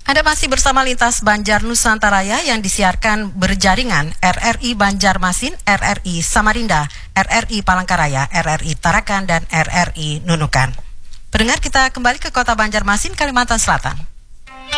Anda masih bersama Lintas Banjar Nusantaraya yang disiarkan berjaringan RRI Banjarmasin, RRI Samarinda, RRI Palangkaraya, RRI Tarakan, dan RRI Nunukan. Pendengar, kita kembali ke kota Banjarmasin, Kalimantan Selatan.